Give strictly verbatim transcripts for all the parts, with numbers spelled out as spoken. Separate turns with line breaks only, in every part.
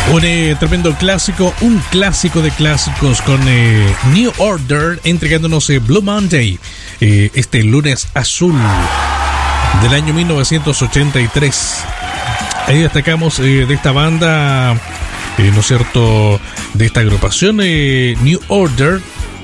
Un eh, tremendo clásico, un clásico de clásicos con eh, New Order entregándonos eh, Blue Monday, eh, este lunes azul del año mil novecientos ochenta y tres. Ahí destacamos eh, de esta banda, eh, ¿no es cierto?, de esta agrupación eh, New Order.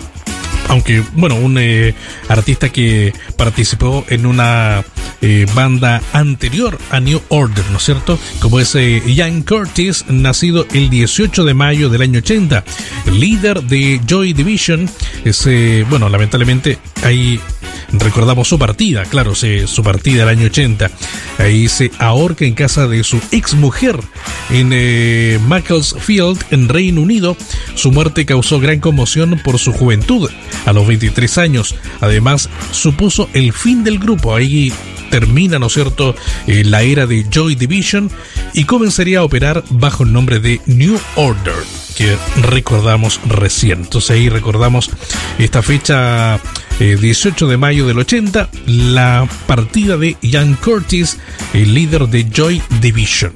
Aunque, bueno, un eh, artista que participó en una eh, banda anterior a New Order, ¿no es cierto? Como es eh, Ian Curtis, nacido el dieciocho de mayo del año ochenta, líder de Joy Division. Es, eh, bueno, lamentablemente ahí recordamos su partida, claro, se, su partida del año ochenta. Ahí se ahorca en casa de su ex mujer en eh, Macclesfield, en Reino Unido. Su muerte causó gran conmoción por su juventud, a los veintitrés años. Además, supuso el fin del grupo. Ahí termina, ¿no es cierto?, eh, la era de Joy Division y comenzaría a operar bajo el nombre de New Order, que recordamos recién. Entonces ahí recordamos esta fecha, eh, dieciocho de mayo del ochenta, la partida de Ian Curtis, el líder de Joy Division.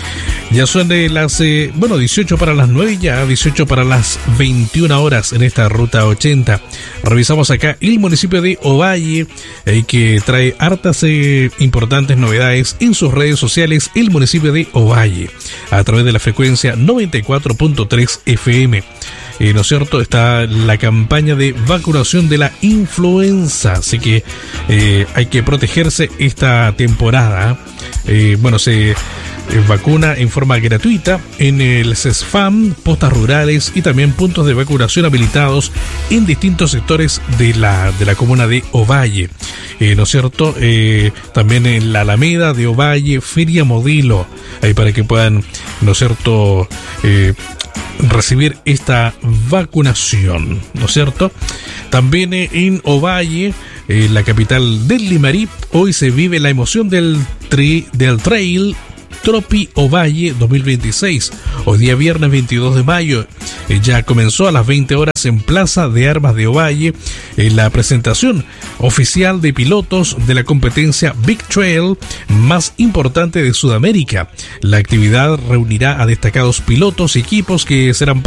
Ya son de las, eh, bueno, dieciocho para las nueve, ya dieciocho para las veintiuna horas en esta ruta ochenta. Revisamos acá el municipio de Ovalle, eh, que trae hartas eh, importantes novedades en sus redes sociales. El municipio de Ovalle, a través de la frecuencia noventa y cuatro punto tres F M. Eh, ¿No es cierto? Está la campaña de vacunación de la influenza, así que eh, hay que protegerse esta temporada. Eh, bueno, se vacuna en forma gratuita en el CESFAM, postas rurales y también puntos de vacunación habilitados en distintos sectores de la, de la comuna de Ovalle. Eh, ¿No es cierto? Eh, también en la Alameda de Ovalle, Feria Modelo, ahí para que puedan, ¿no es cierto?, eh, recibir esta vacunación, ¿no es cierto? También eh, en Ovalle, eh, la capital del Limarí, hoy se vive la emoción del, tri, del trail Tropi Ovalle dos mil veintiséis. Hoy día viernes veintidós de mayo eh, ya comenzó a las veinte horas en Plaza de Armas de Ovalle eh, la presentación oficial de pilotos de la competencia Big Trail más importante de Sudamérica. La actividad reunirá a destacados pilotos y equipos que serán